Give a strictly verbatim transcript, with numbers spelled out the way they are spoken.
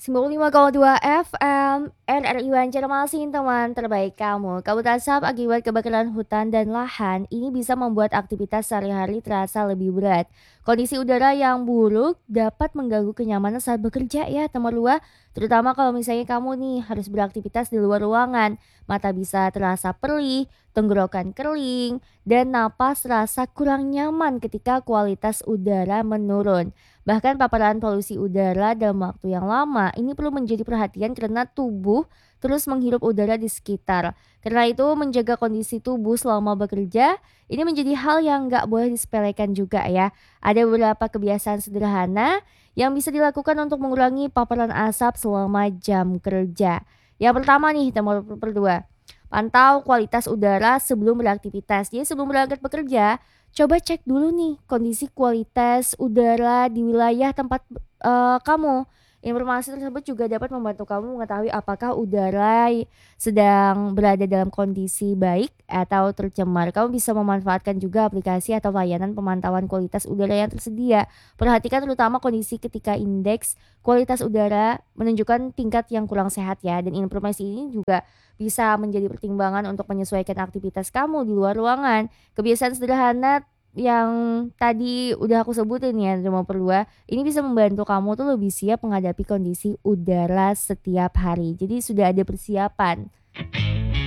sembilan puluh lima koma dua F M N R I Banjarmasin, teman terbaik kamu. Kabut asap akibat kebakaran hutan dan lahan ini bisa membuat aktivitas sehari-hari terasa lebih berat. Kondisi udara yang buruk dapat mengganggu kenyamanan saat bekerja ya teman luar. Terutama kalau misalnya kamu nih harus beraktivitas di luar ruangan. Mata bisa terasa perih, tenggorokan kering, dan napas terasa kurang nyaman ketika kualitas udara menurun. Bahkan paparan polusi udara dalam waktu yang lama ini perlu menjadi perhatian karena tubuh terus menghirup udara di sekitar. Karena itu menjaga kondisi tubuh selama bekerja ini menjadi hal yang nggak boleh disepelekan juga ya. Ada beberapa kebiasaan sederhana yang bisa dilakukan untuk mengurangi paparan asap selama jam kerja. Yang pertama nih, nomor berdua, pantau kualitas udara sebelum beraktivitas. Jadi sebelum berangkat bekerja, coba cek dulu nih kondisi kualitas udara di wilayah tempat eh, kamu. Informasi tersebut juga dapat membantu kamu mengetahui apakah udara y- sedang berada dalam kondisi baik atau tercemar. Kamu bisa memanfaatkan juga aplikasi atau layanan pemantauan kualitas udara yang tersedia. Perhatikan terutama kondisi ketika indeks kualitas udara menunjukkan tingkat yang kurang sehat ya. Dan informasi ini juga bisa menjadi pertimbangan untuk menyesuaikan aktivitas kamu di luar ruangan. Kebiasaan sederhana yang tadi udah aku sebutin ya cuma berdua, ini bisa membantu kamu tuh lebih siap menghadapi kondisi udara setiap hari. Jadi sudah ada persiapan.